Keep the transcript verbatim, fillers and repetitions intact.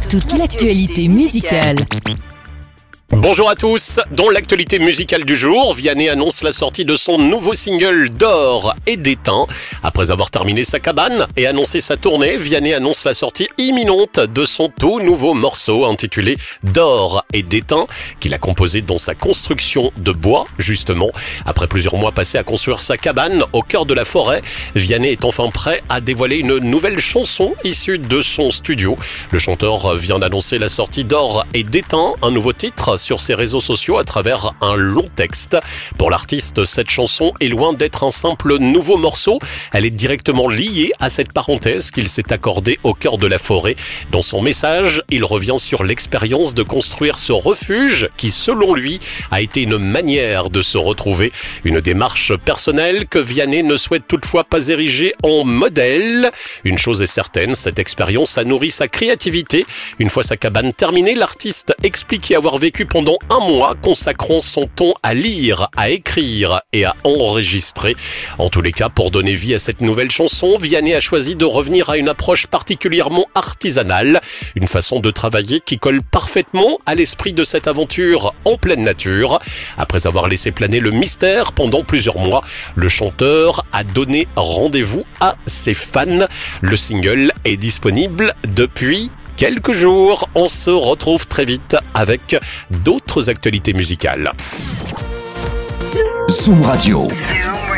toute l'actualité musicale. Bonjour à tous, dans l'actualité musicale du jour, Vianney annonce la sortie de son nouveau single d'Or et d'étain. Après avoir terminé sa cabane et annoncé sa tournée, Vianney annonce la sortie imminente de son tout nouveau morceau intitulé d'Or et d'étain, qu'il a composé dans sa construction de bois, justement. Après plusieurs mois passés à construire sa cabane au cœur de la forêt, Vianney est enfin prêt à dévoiler une nouvelle chanson issue de son studio. Le chanteur vient d'annoncer la sortie d'Or et d'étain, un nouveau titre sur ses réseaux sociaux à travers un long texte. Pour l'artiste, cette chanson est loin d'être un simple nouveau morceau. Elle est directement liée à cette parenthèse qu'il s'est accordée au cœur de la forêt. Dans son message, il revient sur l'expérience de construire ce refuge qui, selon lui, a été une manière de se retrouver. Une démarche personnelle que Vianney ne souhaite toutefois pas ériger en modèle. Une chose est certaine, cette expérience a nourri sa créativité. Une fois sa cabane terminée, l'artiste expliquait avoir vécu pendant un mois consacrant son temps à lire, à écrire et à enregistrer. En tous les cas, pour donner vie à cette nouvelle chanson, Vianney a choisi de revenir à une approche particulièrement artisanale, une façon de travailler qui colle parfaitement à l'esprit de cette aventure en pleine nature. Après avoir laissé planer le mystère pendant plusieurs mois, le chanteur a donné rendez-vous à ses fans. Le single est disponible depuis quelques jours. On se retrouve très vite avec d'autres actualités musicales. Zoom Radio.